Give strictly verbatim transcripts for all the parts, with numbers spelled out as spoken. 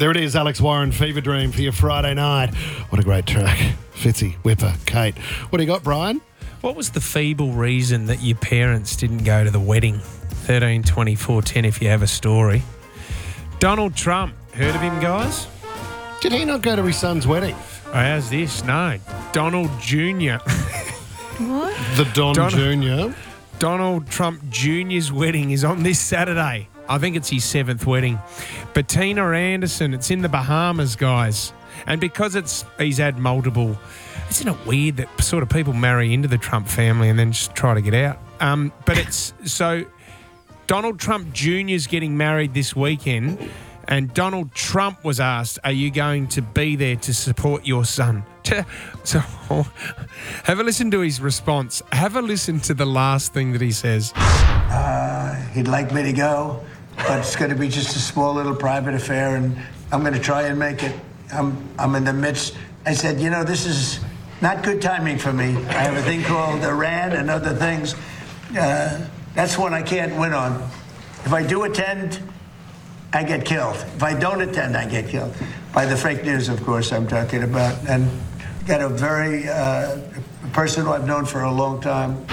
There it is, Alex Warren, Fever Dream for your Friday night. What a great track. Fitzy, Whipper, Kate. What do you got, Brian? What was the feeble reason that your parents didn't go to the wedding? thirteen twenty-four ten if you have a story. Donald Trump. Heard of him, guys? Did he not go to his son's wedding? Oh, how's this? No. Donald Junior What? The Don Don- Junior Donald Trump Junior's wedding is on this Saturday. I think it's his seventh wedding. Bettina Anderson. It's in the Bahamas, guys. And because it's he's had multiple... Isn't it weird that sort of people marry into the Trump family and then just try to get out? Um, but it's... So Donald Trump Junior's getting married this weekend, and Donald Trump was asked, are you going to be there to support your son? So have a listen to his response. Have a listen to the last thing that he says. Uh, he'd like me to go, but it's going to be just a small little private affair, and I'm going to try and make it. I'm, I'm in the midst. I said, you know, this is not good timing for me. I have a thing called Iran and other things. Uh, that's one I can't win on. If I do attend, I get killed. If I don't attend, I get killed. By the fake news, of course, I'm talking about. And got a very uh, person who I've known for a long time.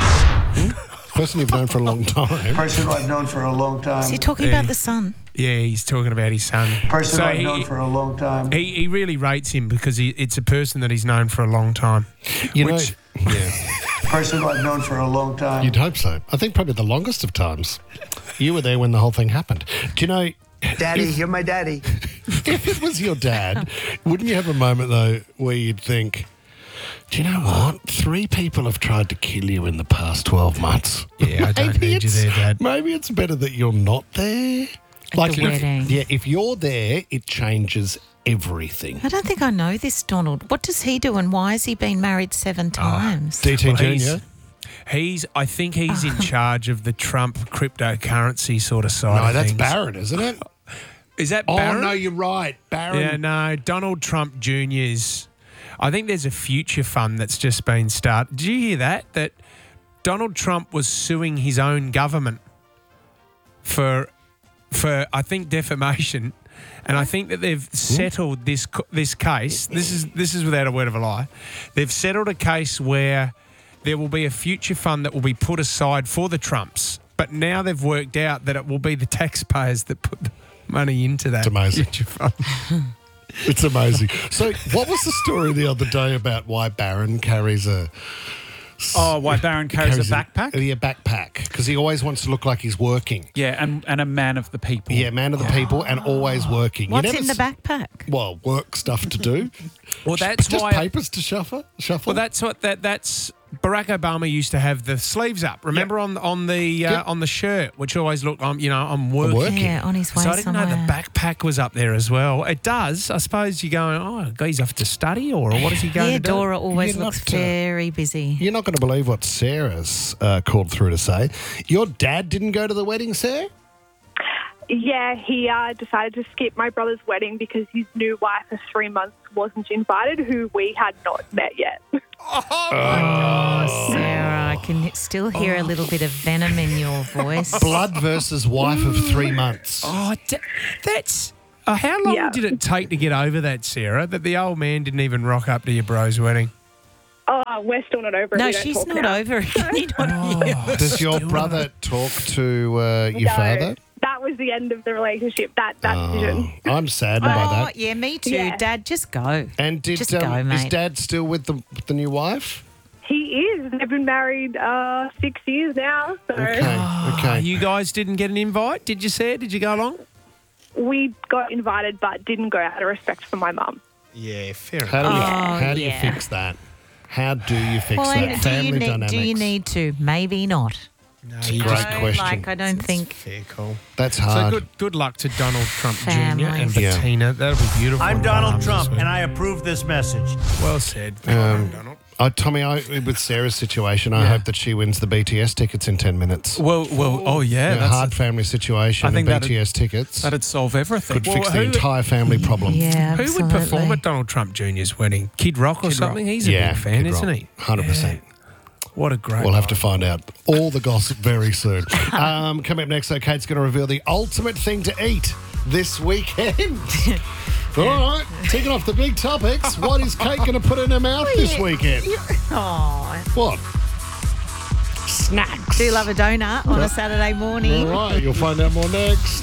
Person you've known for a long time. Person who I've known for a long time. Is he talking Yeah. about the son? Yeah, he's talking about his son. Person So who I've he- known for a long time. He, he really rates him because he, it's a person that he's known for a long time. You Which- know, yeah, Person who I've known for a long time. you'd hope so. I think probably the longest of times. You were there when the whole thing happened. Do you know... Daddy, if, you're my daddy. if it was your dad, wouldn't you have a moment, though, where you'd think, do you know what? Three people have tried to kill you in the past twelve months. Yeah, I don't Maybe need you it's- there, Dad. Maybe it's better that you're not there. At the if, wedding. yeah, if you're there, it changes everything. I don't think I know this Donald. What does he do and why has he been married seven times? D T Well, he's- Junior? He's, I think he's in charge of the Trump cryptocurrency sort of side No, of that's things. Barrett, isn't it? Is that Oh, Barrett? no, you're right. Barrett. Yeah, no, Donald Trump Junior's. I think there's a future fund that's just been started. Did you hear that? That Donald Trump was suing his own government for, for I think, defamation. And I think that they've settled this co- this case. This is this is without a word of a lie. They've settled a case where there will be a future fund that will be put aside for the Trumps. But now they've worked out that it will be the taxpayers that put the money into that It's amazing. future fund. It's amazing. So, what was the story the other day about why Barron carries a Oh, why Barron carries, a backpack? Yeah, backpack. Because he always wants to look like he's working. Yeah, and, and a man of the people. Yeah, man of the people and always working. You What's never in the s- backpack? Well, work stuff to do. Well, that's Just why. papers to shuffle. Shuffle. Well, that's what that that's. Barack Obama used to have the sleeves up. Remember on on the uh, Yep. on the shirt, which always looked, um, you know, I'm working. working. Yeah, on his way So I didn't somewhere. know the backpack was up there as well. It does. I suppose you're going, oh, he's off to study, or what is he going Yeah, to do? Dora always You're looks not, uh, very busy. You're not going to believe what Sarah's uh, called through to say. Your dad didn't go to the wedding, Sarah? Yeah, he uh, decided to skip my brother's wedding because his new wife of three months wasn't invited, who we had not met yet. Oh, Sarah, I can still hear a little bit of venom in your voice. Blood versus wife of three months. Oh, da- that's. Uh, how long Yeah. did it take to get over that, Sarah? That the old man didn't even rock up to your bro's wedding? Oh, we're still not over it. No, We don't she's talk not now. over it. Can you not hear? Does your brother talk to uh, your No, father? that was the end of the relationship, that, that decision. Oh, I'm saddened by Oh, that. yeah, me too. Yeah. Dad, just go. And did Just um, go, is mate. Dad still with the with the new wife? He is. They've been married uh, six years now. So Okay, Oh, okay. you guys didn't get an invite? Did you see it? Did you go along? we got invited but didn't go out of respect for my mum. Yeah, fair How do, we, Oh, how do you yeah. fix that? How do you fix Well, that? and do Family you, need, dynamics. do you need to? Maybe not. No, It's a you great just- question. Like, I don't think... Fair call. That's So hard. good, good luck to Donald Trump Junior and Families. Yeah. Bettina. That'll be beautiful. I'm in Donald Bahamas Trump, this week. and I approve this message. Well said. Um, Donald. Oh, Tommy, I, with Sarah's situation, I Yeah. hope that she wins the B T S tickets in ten minutes. Well, well, oh yeah, A that's hard family situation. I think and that'd- B T S tickets That'd solve everything. could fix Well, the who- entire family problem. Yeah, Who would perform absolutely. at Donald Trump Junior's wedding? Kid Rock or Kid something? Rock. He's a Yeah, big fan, Kid isn't Rock. he? one hundred percent. Yeah. What a great. We'll have to guy. find out all the gossip very soon. um, coming up next, though, Kate's going to reveal the ultimate thing to eat this weekend. All right, taking off the big topics. What is Kate going to put in her mouth this weekend? Oh, What? Snacks. do love a donut on a Saturday morning. All right, you'll find out more next.